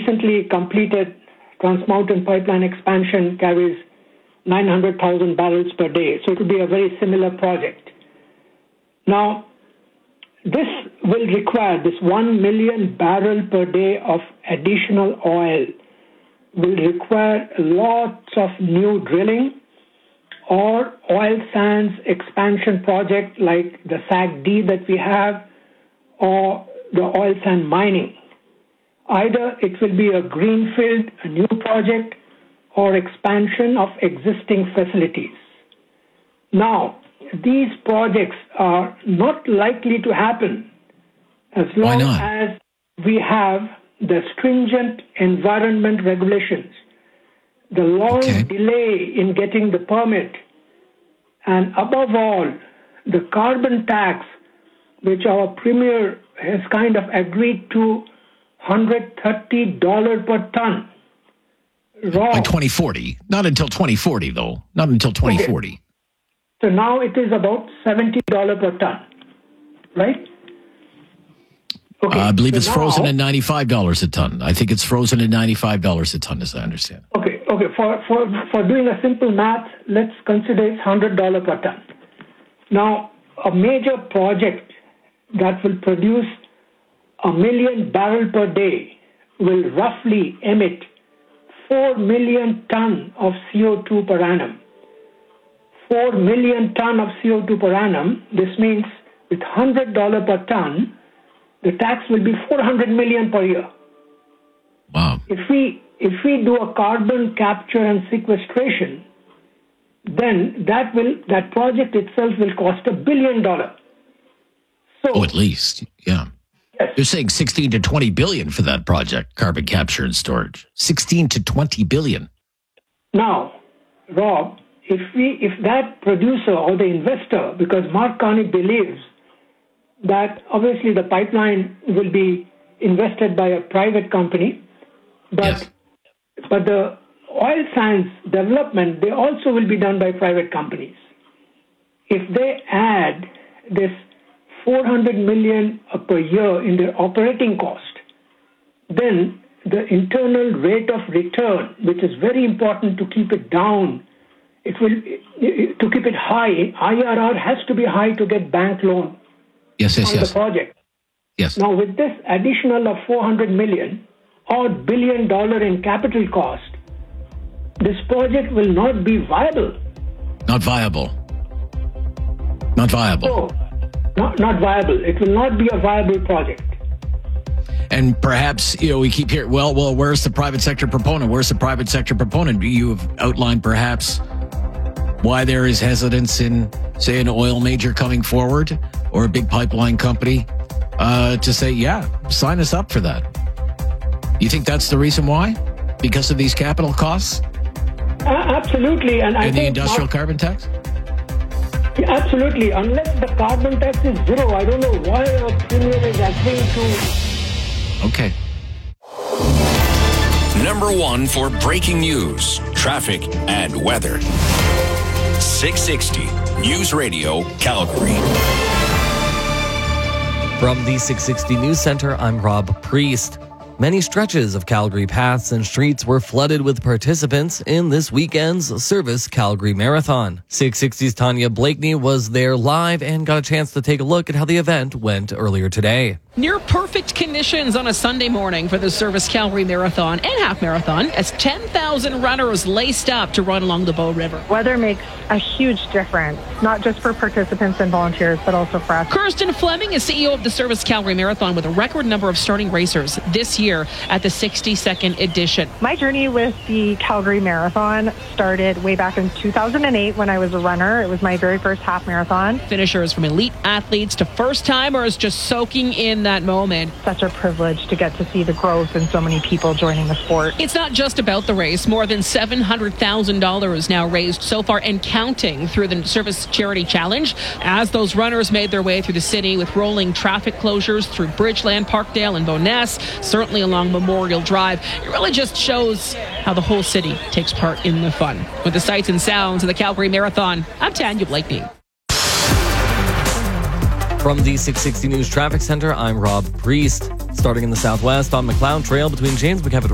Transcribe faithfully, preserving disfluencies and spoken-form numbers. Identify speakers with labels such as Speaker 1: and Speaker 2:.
Speaker 1: recently completed Trans Mountain Pipeline expansion carries nine hundred thousand barrels per day. So it will be a very similar project. Now, this will require, this one million barrel per day of additional oil will require lots of new drilling or oil sands expansion project like the S A G D that we have or the oil sand mining. Either it will be a greenfield, a new project, or expansion of existing facilities. Now, these projects are not likely to happen as long as we have the stringent environment regulations, the long okay. delay in getting the permit, and above all, the carbon tax, which our premier has kind of agreed to one hundred thirty dollars per ton. Raw.
Speaker 2: By twenty forty. Not until twenty forty, though. Not until twenty forty.
Speaker 1: Okay. So now it is about seventy dollars per ton, right?
Speaker 2: Okay. Uh, I believe so it's now, frozen at ninety-five dollars a ton. I think it's frozen at ninety-five dollars a ton, as I understand.
Speaker 1: Okay, okay. For, for, for doing a simple math, let's consider it's one hundred dollars per ton. Now, a major project that will produce a million barrel per day will roughly emit four million ton of C O two per annum. four million ton of C O two per annum, this means with one hundred dollars per ton, the tax will be four hundred million per year.
Speaker 2: Wow.
Speaker 1: If we, if we do a carbon capture and sequestration, then that will, that project itself will cost a billion dollars. So,
Speaker 2: oh, at least, yeah.
Speaker 1: Yes.
Speaker 2: They're saying sixteen to twenty billion for that project, carbon capture and storage. sixteen to twenty billion.
Speaker 1: Now, Rob, if we, if that producer or the investor, because Mark Carney believes that obviously the pipeline will be invested by a private company, but
Speaker 2: yes.
Speaker 1: but the oil sands development, they also will be done by private companies. If they add this four hundred million per year in their operating cost, then the internal rate of return, which is very important to keep it down, it will to keep it high. I R R has to be high to get bank loan
Speaker 2: yes, yes,
Speaker 1: on
Speaker 2: yes.
Speaker 1: the project.
Speaker 2: Yes.
Speaker 1: Now, with this additional of four hundred million or billion dollar in capital cost, this project will not be viable.
Speaker 2: Not viable. Not viable.
Speaker 1: So, Not, not viable. It will not be a viable project.
Speaker 2: And perhaps, you know, we keep hearing, well, well, where's the private sector proponent? Where's the private sector proponent? You have outlined perhaps why there is hesitance in, say, an oil major coming forward or a big pipeline company uh, to say, yeah, sign us up for that. You think that's the reason why? Because of these capital costs?
Speaker 1: Uh, absolutely. And,
Speaker 2: and
Speaker 1: I
Speaker 2: the
Speaker 1: think
Speaker 2: industrial
Speaker 1: Mark,
Speaker 2: carbon tax?
Speaker 1: Yeah, absolutely. Unless the carbon tax is zero, I don't know why our premier is agreeing to.
Speaker 2: Okay.
Speaker 3: Number one for breaking news, traffic, and weather. six sixty News Radio, Calgary.
Speaker 4: From the six sixty News Center, I'm Rob Priest. Many stretches of Calgary paths and streets were flooded with participants in this weekend's Service Calgary Marathon. six sixty's Tanya Blakeney was there live and got a chance to take a look at how the event went earlier today.
Speaker 5: Near perfect conditions on a Sunday morning for the Service Calgary Marathon and Half Marathon as ten thousand runners laced up to run along the Bow River.
Speaker 6: Weather makes a huge difference, not just for participants and volunteers, but also for us.
Speaker 5: Kirsten Fleming is C E O of the Service Calgary Marathon with a record number of starting racers this year at the sixty-second edition.
Speaker 6: My journey with the Calgary Marathon started way back in two thousand eight when I was a runner. It was my very first half marathon.
Speaker 5: Finishers from elite athletes to first-timers just soaking in that moment.
Speaker 6: Such a privilege to get to see the growth and so many people joining the sport.
Speaker 5: It's not just about the race. More than seven hundred thousand dollars now raised so far and counting through the Service Charity Challenge as those runners made their way through the city with rolling traffic closures through Bridgeland, Parkdale, and Bowness, certainly along Memorial Drive. It really just shows how the whole city takes part in the fun. With the sights and sounds of the Calgary Marathon, I'm Tanya Blakeney.
Speaker 4: From the six sixty News Traffic Center, I'm Rob Priest. Starting in the southwest on McLeod Trail between James McKevitt